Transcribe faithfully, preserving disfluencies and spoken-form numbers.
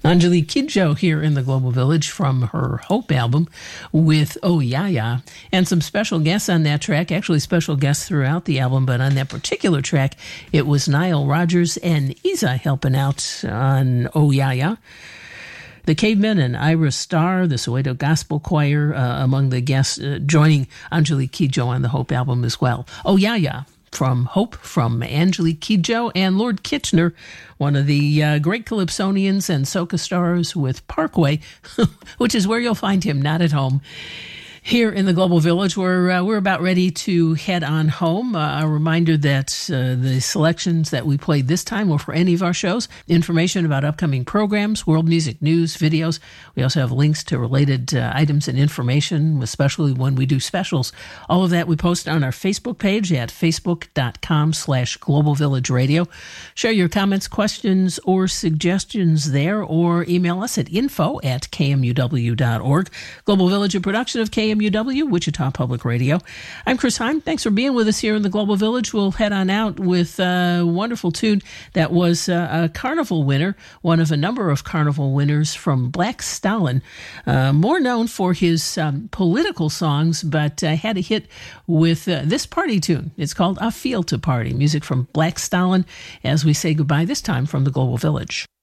Angelique Kidjo here in the Global Village from her Hope album with Oh Ya Ya, and some special guests on that track, actually special guests throughout the album, but on that particular track, it was Nile Rodgers and Isa helping out on Oh Ya Ya. The Cavemen and Ira Starr, the Soweto Gospel Choir, uh, among the guests uh, joining Angelique Kidjo on the Hope album as well. Oh Ya Ya. From Hope, from Angelique Kidjo, and Lord Kitchener, one of the uh, great Calypsonians and soca stars with Parkway, which is where you'll find him, not at home. Here in the Global Village, we're, uh, we're about ready to head on home. Uh, a reminder that uh, the selections that we played this time were for any of our shows. Information about upcoming programs, world music news, videos. We also have links to related uh, items and information, especially when we do specials. All of that we post on our Facebook page at facebook.com slash Global Village Radio. Share your comments, questions, or suggestions there, or email us at info at k m u w dot org. Global Village, a production of K M U W, Wichita Public Radio. I'm Chris Heim. Thanks for being with us here in the Global Village. We'll head on out with a wonderful tune that was uh, a Carnival winner, one of a number of Carnival winners from Black Stalin, uh, more known for his um, political songs, but uh, had a hit with uh, this party tune. It's called I Feel to Party, music from Black Stalin, as we say goodbye this time from the Global Village.